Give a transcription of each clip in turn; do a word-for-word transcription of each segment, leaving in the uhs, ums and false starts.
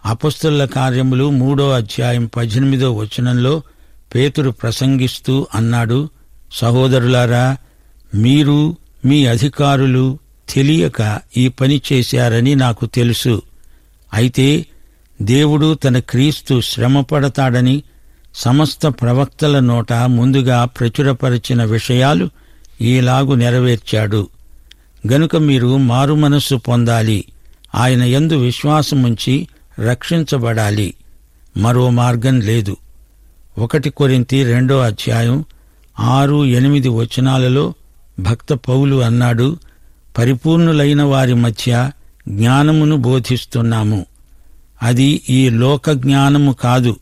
అపొస్తలుల కార్యములు మూడో అధ్యాయం పద్దెనిమిదో వచనంలో పేతురు ప్రసంగిస్తూ అన్నాడు, సహోదరులారా, మీరు మీ అధికారులు తెలియక ఈ పని చేశారని నాకు తెలుసు. అయితే దేవుడు తన క్రీస్తు శ్రమపడతాడని సమస్త ప్రవక్తల నోట ముందుగా ప్రచురపరిచిన విషయాలు ఈలాగు నెరవేర్చాడు. గనుక మీరు మారుమనస్సు పొందాలి, ఆయన యందు విశ్వాసముంచి రక్షించబడాలి. మరో మార్గం లేదు. ఒకటి కొరింథీ రెండో అధ్యాయం ఆరు ఎనిమిది వచనాలలో భక్త పౌలు అన్నాడు, పరిపూర్ణులైన వారి మధ్య జ్ఞానమును బోధిస్తున్నాము. అది ఈ లోక జ్ఞానము కాదు,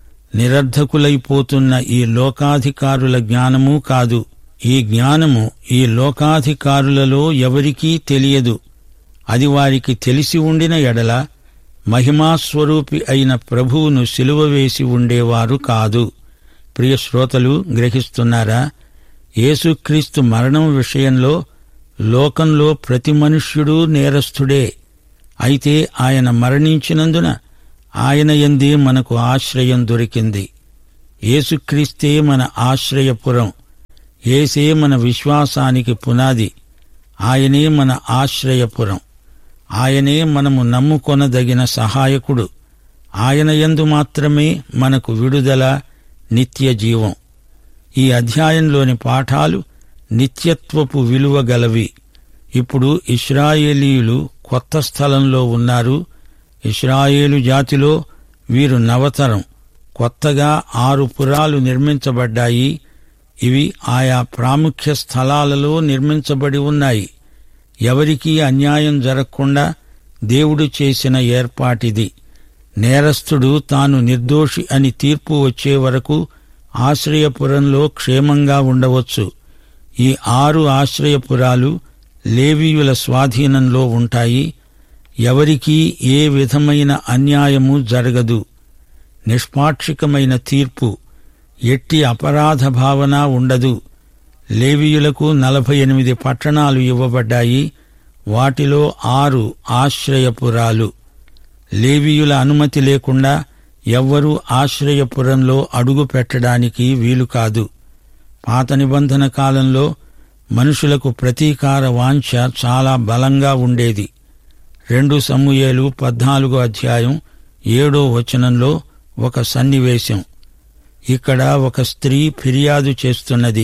నిరర్ధకులైపోతున్న ఈ లోకాధికారుల జ్ఞానమూ కాదు. ఈ జ్ఞానము ఈ లోకాధికారులలో ఎవరికీ తెలియదు. అది వారికి తెలిసి ఉండిన ఎడల మహిమాస్వరూపి అయిన ప్రభువును సిలువ వేసి ఉండేవారు కాదు. ప్రియ శ్రోతలు గ్రహిస్తున్నారా? యేసుక్రీస్తు మరణం విషయంలో లోకంలో ప్రతి మనుష్యుడూ నేరస్థుడే. అయితే ఆయన మరణించినందున ఆయన యందే మనకు ఆశ్రయం దొరికింది. యేసుక్రీస్తే మన ఆశ్రయపురం. యేసే మన విశ్వాసానికి పునాది. ఆయనే మన ఆశ్రయపురం. ఆయనే మనము నమ్ముకొనదగిన సహాయకుడు. ఆయన యందు మాత్రమే మనకు విడుదల, నిత్య జీవం. ఈ అధ్యాయంలోని పాఠాలు నిత్యత్వపు విలువ గలవి. ఇప్పుడు ఇశ్రాయేలీయులు కొత్త స్థలంలో ఉన్నారు. ఇశ్రాయేలు జాతిలో వీరు నవతరం. కొత్తగా ఆరు పురాలు నిర్మించబడ్డాయి. ఇవి ఆయా ప్రాముఖ్య స్థలాలలో నిర్మించబడి ఉన్నాయి. ఎవరికీ అన్యాయం జరగకుండా దేవుడు చేసిన ఏర్పాటిది. నేరస్థుడు తాను నిర్దోషి అని తీర్పు వచ్చే వరకు ఆశ్రయపురంలో క్షేమంగా ఉండవచ్చు. ఈ ఆరు ఆశ్రయపురాలు లేవీయుల స్వాధీనంలో ఉంటాయి. ఎవరికీ ఏ విధమైన అన్యాయము జరగదు. నిష్పాక్షికమైన తీర్పు, ఎట్టి అపరాధ భావన ఉండదు. లేవీయులకు నలభై ఎనిమిది పట్టణాలు ఇవ్వబడ్డాయి. వాటిలో ఆరు ఆశ్రయపురాలు. లేవీయుల అనుమతి లేకుండా ఎవ్వరూ ఆశ్రయపురంలో అడుగు పెట్టడానికి వీలు కాదు. పాత నిబంధన కాలంలో మనుషులకు ప్రతీకార వాంఛ చాలా బలంగా ఉండేది. రెండు సమూయేలు పద్నాలుగో అధ్యాయం ఏడో వచనంలో ఒక సన్నివేశం. ఇక్కడ ఒక స్త్రీ ఫిర్యాదు చేస్తున్నది.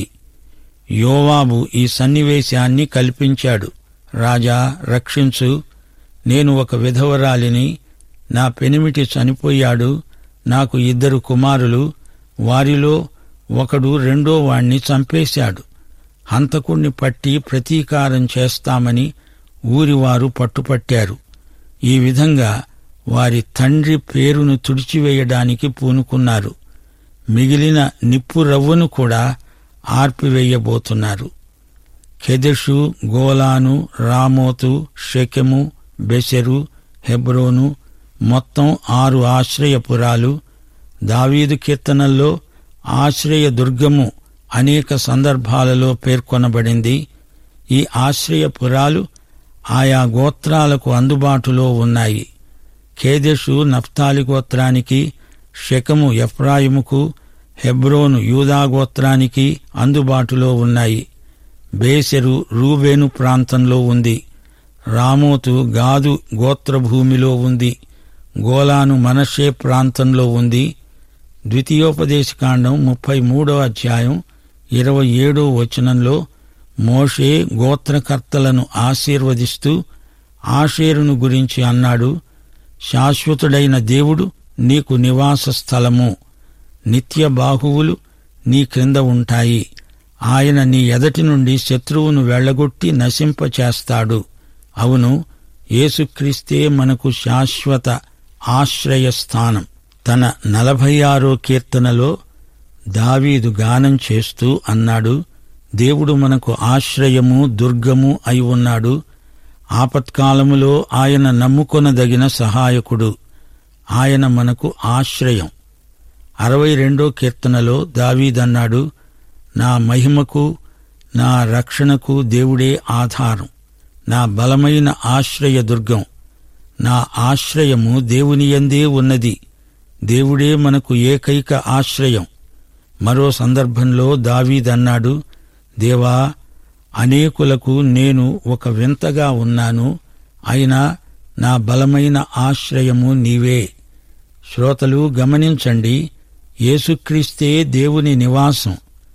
యోవాబు ఈ సన్నివేశాన్ని కల్పించాడు. రాజా, రక్షించు, నేను ఒక విధవరాలిని, నా పెనిమిటి చనిపోయాడు, నాకు ఇద్దరు కుమారులు, వారిలో ఒకడు రెండో వాణ్ణి చంపేశాడు. హంతకుణ్ణి పట్టి ప్రతీకారం చేస్తామని ఊరివారు పట్టుపట్టారు. ఈ విధంగా వారి తండ్రి పేరును తుడిచివేయడానికి పూనుకున్నారు. మిగిలిన నిప్పు రవ్వను కూడా ఆర్పివేయబోతున్నారు. కెదెషు, గోలాను, రామోతు, షెకెము, బెసెరు, హెబ్రోను, మొత్తం ఆరు ఆశ్రయపురాలు. దావీదు కీర్తనల్లో ఆశ్రయ దుర్గము అనేక సందర్భాలలో పేర్కొనబడింది. ఈ ఆశ్రయపురాలు ఆయా గోత్రాలకు అందుబాటులో ఉన్నాయి. కేదెషు నఫ్తాలి గోత్రానికి, షెకెము ఎఫ్రాయిముకు, హెబ్రోను యూదా గోత్రానికి అందుబాటులో ఉన్నాయి. బేసెరు రూబేను ప్రాంతంలో ఉంది. రామోతు గాదు గోత్రభూమిలో ఉంది. గోలాను మనష్షే ప్రాంతంలో ఉంది. ద్వితీయోపదేశకాండం ముప్పై మూడో అధ్యాయం ఇరవై ఏడో వచనంలో మోషే గోత్రకర్తలను ఆశీర్వదిస్తూ ఆషేరును గురించి అన్నాడు, శాశ్వతుడైన దేవుడు నీకు నివాస స్థలము, నిత్య బాహువులు నీ క్రింద ఉంటాయి. ఆయన నీ ఎదటి నుండి శత్రువును వెళ్లగొట్టి నశింపచేస్తాడు. అవును, యేసుక్రీస్తే మనకు శాశ్వత ఆశ్రయస్థానం. తన నలభై ఆరో కీర్తనలో దావీదు గానం చేస్తూ అన్నాడు, దేవుడు మనకు ఆశ్రయము, దుర్గము అయి ఉన్నాడు. ఆపత్కాలములో ఆయన నమ్ముకొనదగిన సహాయకుడు. ఆయన మనకు ఆశ్రయం. అరవై రెండో కీర్తనలో దావీదన్నాడు, నా మహిమకు, నా రక్షణకు దేవుడే ఆధారం, నా బలమైన ఆశ్రయ దుర్గం. నా ఆశ్రయము దేవునియందే ఉన్నది. దేవుడే మనకు ఏకైక ఆశ్రయం. మరో సందర్భంలో దావీదన్నాడు, దేవా, అనేకులకు నేను ఒక వింతగా ఉన్నాను, అయినా నా బలమైన ఆశ్రయము నీవే. శ్రోతలు గమనించండి, యేసుక్రీస్తే దేవుని నివాసం.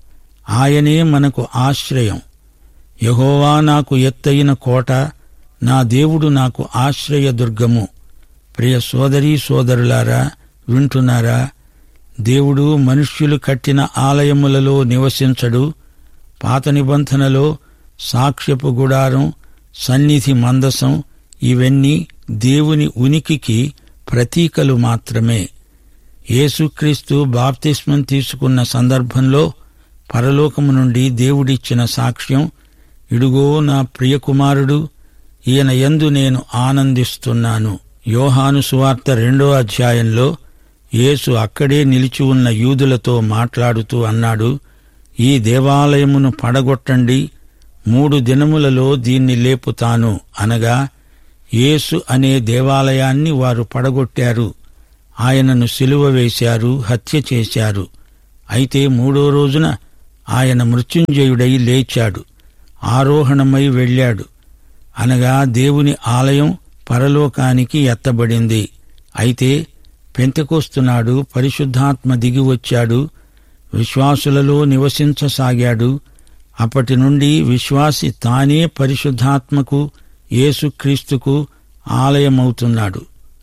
ఆయనే మనకు ఆశ్రయం. యెహోవా నాకు ఎత్తయిన కోట, నా దేవుడు నాకు ఆశ్రయదుర్గము. ప్రియ సోదరీ సోదరులారా, వింటున్నారా? దేవుడు మనుష్యులు కట్టిన ఆలయములలో నివసించడు. పాత నిబంధనలో సాక్ష్యపు గుడారం, సన్నిధి మందసం ఇవన్నీ దేవుని ఉనికికి ప్రతీకలు మాత్రమే. యేసుక్రీస్తు బాప్తిస్మం తీసుకున్న సందర్భంలో పరలోకము నుండి దేవుడిచ్చిన సాక్ష్యం, ఇడుగో నా ప్రియకుమారుడు, ఈయన యందు నేను ఆనందిస్తున్నాను. యోహాను సువార్త రెండో అధ్యాయంలో యేసు అక్కడే నిలిచి ఉన్న యూదులతో మాట్లాడుతూ అన్నాడు, ఈ దేవాలయమును పడగొట్టండి, మూడు దినములలో దీన్ని లేపుతాను. అనగా యేసు అనే దేవాలయాన్ని వారు పడగొట్టారు. ఆయనను సిలువ వేశారు, హత్య చేశారు. అయితే మూడో రోజున ఆయన మృత్యుంజయుడై లేచాడు, ఆరోహణమై వెళ్ళాడు. అనగా దేవుని ఆలయం పరలోకానికి ఎత్తబడింది. అయితే పెంతెకొస్తునాడు పరిశుద్ధాత్మ దిగివచ్చాడు, విశ్వాసులలో నివసించసాగాడు. అప్పటి నుండి విశ్వాసి తానే పరిశుద్ధాత్మకు, యేసుక్రీస్తుకు ఆలయమవుతున్నాడు.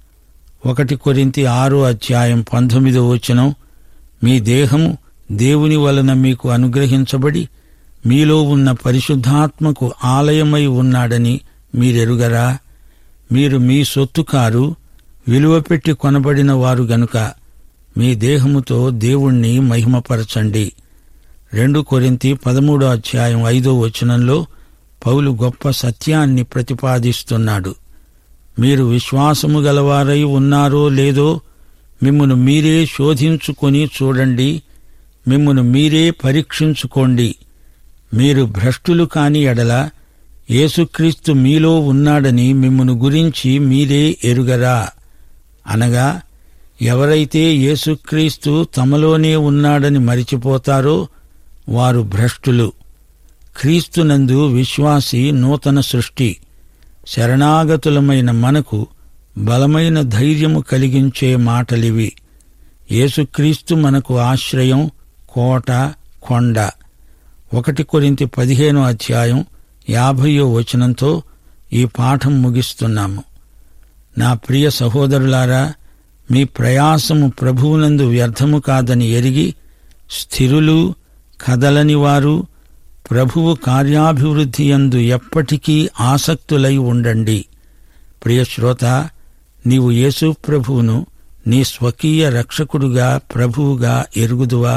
ఒకటి కొరింథీ ఆరో అధ్యాయం పంతొమ్మిదో వచనం, మీ దేహము దేవుని వలన మీకు అనుగ్రహించబడి మీలో ఉన్న పరిశుద్ధాత్మకు ఆలయమై ఉన్నాడని మీరెరుగరా? మీరు మీ సొత్తు కారు, విలువ పెట్టి కొనబడిన వారు గనుక మీ దేహముతో దేవుణ్ణి మహిమపరచండి. రెండు కొరింథీ పదమూడో అధ్యాయం ఐదో వచనంలో పౌలు గొప్ప సత్యాన్ని ప్రతిపాదిస్తున్నాడు. మీరు విశ్వాసము గలవారై ఉన్నారో లేదో మిమ్మును మీరే శోధించుకొని చూడండి, మిమ్మును మీరే పరీక్షించుకోండి. మీరు భ్రష్టులు కాని ఎడల యేసుక్రీస్తు మీలో ఉన్నాడని మిమ్మును గురించి మీరే ఎరుగరా? అనగా ఎవరైతే యేసుక్రీస్తు తమలోనే ఉన్నాడని మరిచిపోతారో వారు భ్రష్టులు. క్రీస్తునందు విశ్వాసి నూతన సృష్టి. శరణాగతులమైన మనకు బలమైన ధైర్యము కలిగించే మాటలివి. యేసుక్రీస్తు మనకు ఆశ్రయం, కోట, కొండ. ఒకటి కొరింథీ పదిహేనో అధ్యాయం యాభయో వచనంతో ఈ పాఠం ముగిస్తున్నాము. నా ప్రియ సహోదరులారా, మీ ప్రయాసము ప్రభువునందు వ్యర్థము కాదని ఎరిగి స్థిరులు, కదలని వారు, ప్రభువు కార్యాభివృద్ధి యందు ఎప్పటికీ ఆసక్తులై ఉండండి. ప్రియశ్రోత, నీవు యేసు ప్రభువును నీ స్వకీయ రక్షకుడుగా, ప్రభువుగా ఎరుగుదువా?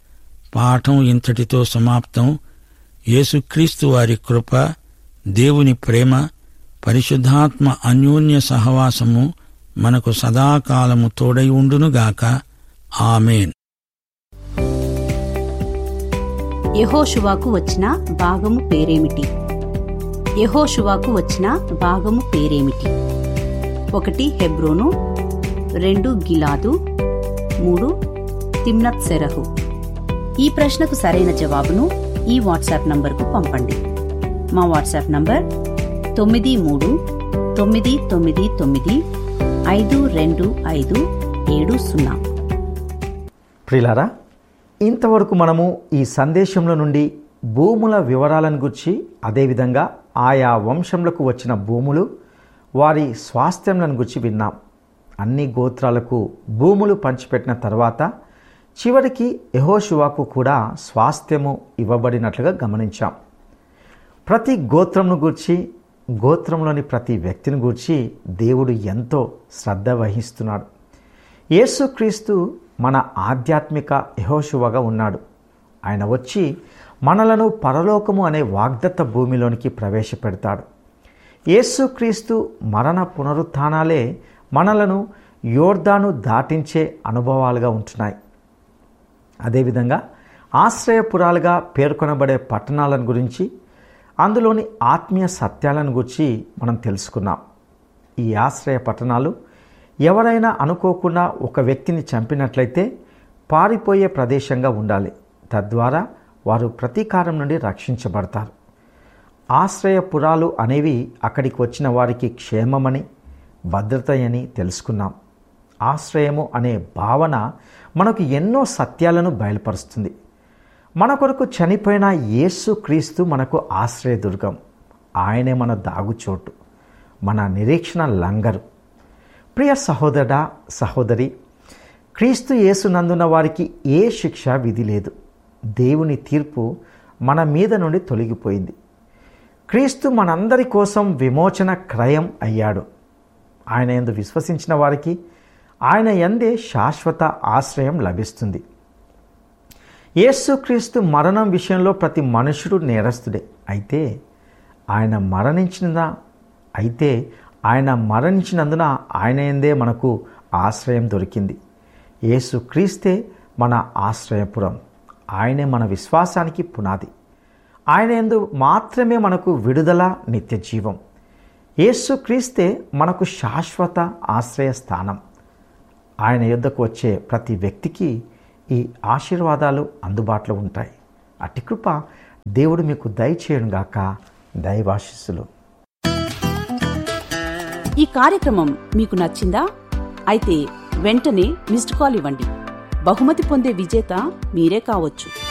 పాఠం ఇంతటితో సమాప్తం. యేసుక్రీస్తు వారి కృప, దేవుని ప్రేమ, పరిశుద్ధాత్మ అన్యోన్య సహవాసము మనకు సదాకాలము తోడై ఉండునుగాక. ఆమేన్. యెహోషువకు వచ్చిన భాగము పేరేమిటి? యెహోషువకు వచ్చిన భాగము పేరేమిటి? ఒకటి హెబ్రోను, రెండు గిలాదు, మూడు తిమ్నత్ సెరహు. ఈ ప్రశ్నకు సరైన జవాబును ఈ వాట్సాప్ నంబర్కు పంపండి. మా వాట్సాప్ నంబర్ తొమ్మిది మూడు తొమ్మిది తొమ్మిది తొమ్మిది ఐదు రెండు ఐదు ఏడు సున్నా. ప్రియులారా, ఇంతవరకు మనము ఈ సందేశంలో నుండి భూముల వివరాలను గురించి, అదేవిధంగా ఆయా వంశంలకు వచ్చిన భూములు, వారి స్వాస్థ్యంలను గురించి విన్నాం. అన్ని గోత్రాలకు భూములు పంచిపెట్టిన తర్వాత చివరికి యెహోషువకు కూడా స్వాస్థ్యము ఇవ్వబడినట్లుగా గమనించాం. ప్రతి గోత్రంను గూర్చి, గోత్రంలోని ప్రతి వ్యక్తిని గూర్చి దేవుడు ఎంతో శ్రద్ధ వహిస్తున్నాడు. యేసుక్రీస్తు మన ఆధ్యాత్మిక యెహోషువగా ఉన్నాడు. ఆయన వచ్చి మనలను పరలోకము అనే వాగ్దత్త భూమిలోనికి ప్రవేశపెడతాడు. యేసుక్రీస్తు మరణ పునరుత్థానాలే మనలను యోర్దాను దాటించే అనుభవాలుగా ఉంటున్నాయి. అదేవిధంగా ఆశ్రయపురాలుగా పేర్కొనబడే పట్టణాలను గురించి, అందులోని ఆత్మీయ సత్యాలను గురించి మనం తెలుసుకున్నాం. ఈ ఆశ్రయ పట్టణాలు ఎవరైనా అనుకోకుండా ఒక వ్యక్తిని చంపినట్లయితే పారిపోయే ప్రదేశంగా ఉండాలి. తద్వారా వారు ప్రతీకారం నుండి రక్షించబడతారు. ఆశ్రయపురాలు అనేవి అక్కడికి వచ్చిన వారికి క్షేమమని, భద్రత అని తెలుసుకున్నాం. ఆశ్రయము అనే భావన మనకు ఎన్నో సత్యాలను బయలుపరుస్తుంది. మన కొరకు చనిపోయిన యేసు క్రీస్తు మనకు ఆశ్రయదుర్గం. ఆయనే మన దాగుచోటు, మన నిరీక్షణ లంగరు. ప్రియ సహోదరుడా, సహోదరి, క్రీస్తు యేసునందున్న వారికి ఏ శిక్ష విధి లేదు. దేవుని తీర్పు మన మీద నుండి తొలగిపోయింది. క్రీస్తు మనందరి కోసం విమోచన క్రయం అయ్యాడు. ఆయన యందు విశ్వసించిన వారికి ఆయన యందే శాశ్వత ఆశ్రయం లభిస్తుంది. యేసుక్రీస్తు మరణం విషయంలో ప్రతి మనుషుడు నేరస్తుడే. అయితే ఆయన మరణించిన అయితే ఆయన మరణించినందున ఆయన యందే మనకు ఆశ్రయం దొరికింది. యేసుక్రీస్తే మన ఆశ్రయపురం. ఆయనే మన విశ్వాసానికి పునాది. ఆయన యందు మాత్రమే మనకు విడుదల, నిత్య జీవం. యేసుక్రీస్తే మనకు శాశ్వత ఆశ్రయ స్థానం. ఆయన యొద్దకు వచ్చే ప్రతి వ్యక్తికి ఈ ఆశీర్వాదాలు అందుబాటులో ఉంటాయి. అట్టి కృప దేవుడు మీకు దయచేయునుగాక. దైవాశీస్సులు. ఈ కార్యక్రమం మీకు నచ్చిందా? అయితే వెంటనే మిస్డ్ కాల్ ఇవ్వండి. బహుమతి పొందే విజేత మీరే కావచ్చు.